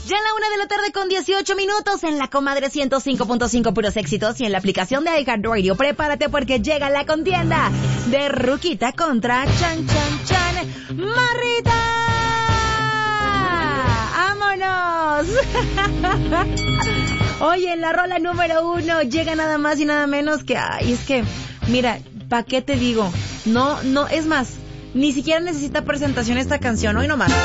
Ya en la 1 de la tarde con 18 minutos en la comadre 105.5 puros éxitos y en la aplicación de iHeartRadio. Prepárate porque llega la contienda de Ruquita contra Chan Chan Chan Marrita. ¡Vámonos! Oye, en la rola número 1 llega nada más y nada menos que... Ay, es que, mira, ¿pa' qué te digo? No, es más, ni siquiera necesita presentación esta canción, hoy nomás.